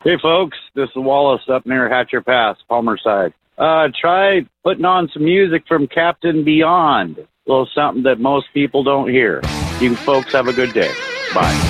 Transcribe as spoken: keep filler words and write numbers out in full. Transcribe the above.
Hey, folks, this is Wallace up near Hatcher Pass, Palmerside. Uh, try putting on some music from Captain Beyond. A little something that most people don't hear. You folks have a good day. Bye.